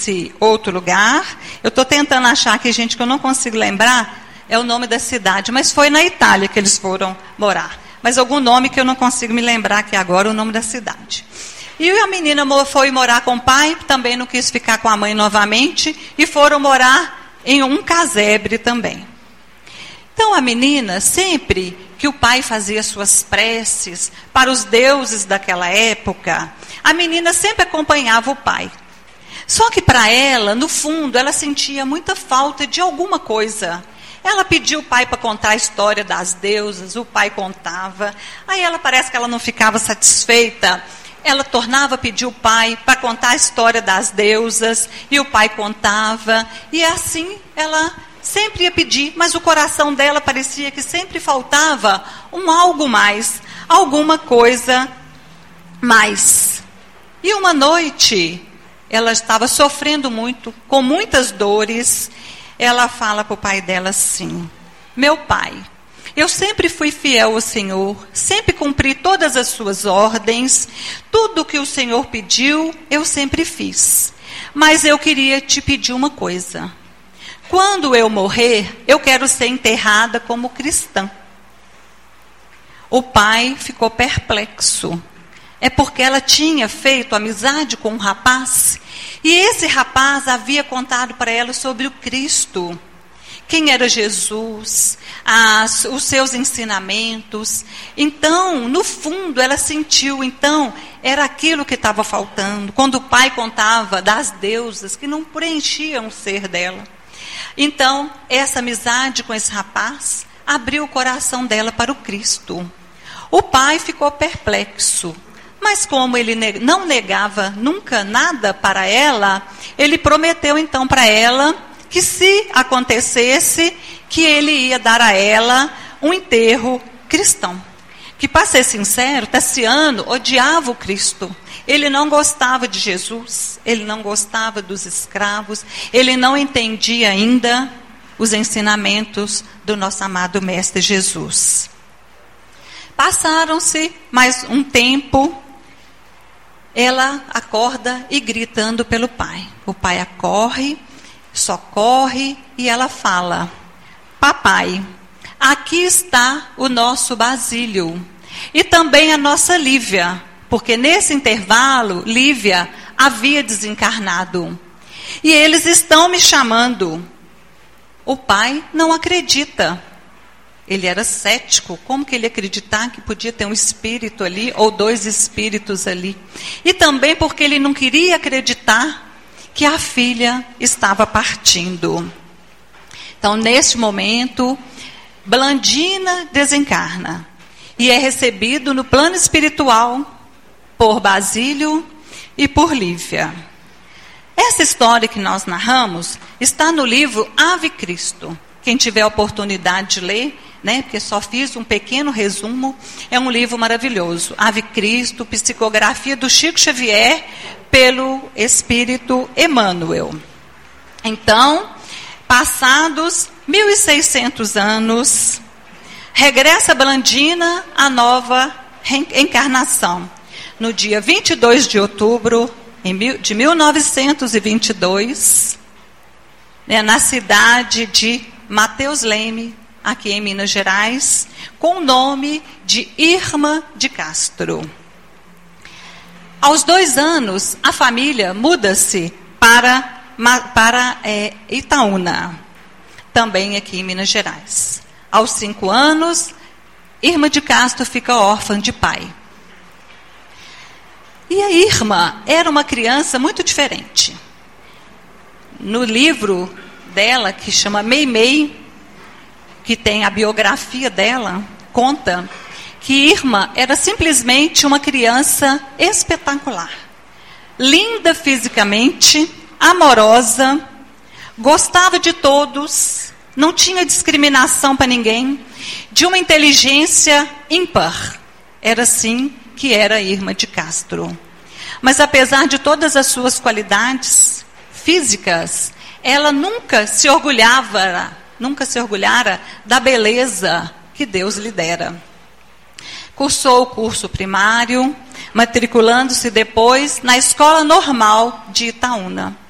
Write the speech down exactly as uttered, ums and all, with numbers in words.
nesse outro lugar. Eu estou tentando achar aqui, gente, que eu não consigo lembrar, é o nome da cidade, mas foi na Itália que eles foram morar. Mas algum nome que eu não consigo me lembrar aqui agora, o nome da cidade. E a menina foi morar com o pai, também não quis ficar com a mãe novamente, e foram morar em um casebre também. Então a menina, sempre que o pai fazia suas preces para os deuses daquela época, a menina sempre acompanhava o pai. Só que para ela, no fundo, ela sentia muita falta de alguma coisa. Ela pediu o pai para contar a história das deusas, o pai contava. Aí ela parece que ela não ficava satisfeita. Ela tornava a pedir o pai para contar a história das deusas, e o pai contava. E assim ela sempre ia pedir, mas o coração dela parecia que sempre faltava um algo mais, alguma coisa mais. E uma noite, ela estava sofrendo muito, com muitas dores. Ela fala para o pai dela assim: meu pai, eu sempre fui fiel ao Senhor, sempre cumpri todas as suas ordens, tudo que o Senhor pediu, eu sempre fiz. Mas eu queria te pedir uma coisa. Quando eu morrer, eu quero ser enterrada como cristã. O pai ficou perplexo. É porque ela tinha feito amizade com um rapaz, e esse rapaz havia contado para ela sobre o Cristo, quem era Jesus, as, os seus ensinamentos. Então, no fundo, ela sentiu, então, era aquilo que estava faltando, quando o pai contava das deusas que não preenchiam o ser dela. Então, essa amizade com esse rapaz abriu o coração dela para o Cristo. O pai ficou perplexo. Mas como ele não negava nunca nada para ela, ele prometeu então para ela que se acontecesse, que ele ia dar a ela um enterro cristão. Que, para ser sincero, Tassiano odiava o Cristo. Ele não gostava de Jesus, ele não gostava dos escravos, ele não entendia ainda os ensinamentos do nosso amado Mestre Jesus. Passaram-se mais um tempo. Ela acorda e gritando pelo pai. O pai acorre, socorre, e ela fala: papai, aqui está o nosso Basílio e também a nossa Lívia, porque nesse intervalo Lívia havia desencarnado. E eles estão me chamando. O pai não acredita. Ele era cético. Como que ele acreditar que podia ter um espírito ali, ou dois espíritos ali? E também porque ele não queria acreditar que a filha estava partindo. Então, neste momento, Blandina desencarna. E é recebido no plano espiritual por Basílio e por Lívia. Essa história que nós narramos está no livro Ave Cristo. Quem tiver a oportunidade de ler, né, porque só fiz um pequeno resumo, é um livro maravilhoso. Ave Cristo, psicografia do Chico Xavier pelo Espírito Emmanuel. Então, passados mil e seiscentos anos, regressa Blandina à nova reencarnação. No dia vinte e dois de outubro de mil novecentos e vinte e dois, né, na cidade de Mateus Leme, aqui em Minas Gerais, com o nome de Irma de Castro. Aos dois anos, a família muda-se para, para é, Itaúna, também aqui em Minas Gerais. Aos cinco anos, Irma de Castro fica órfã de pai. E a Irma era uma criança muito diferente. No livro dela, que chama Meimei, que tem a biografia dela, conta que Irma era simplesmente uma criança espetacular. Linda fisicamente, amorosa, gostava de todos, não tinha discriminação para ninguém, de uma inteligência ímpar. Era assim que era Irma de Castro. Mas apesar de todas as suas qualidades físicas, ela nunca se orgulhava, nunca se orgulhara da beleza que Deus lhe dera. Cursou o curso primário, matriculando-se depois na Escola Normal de Itaúna.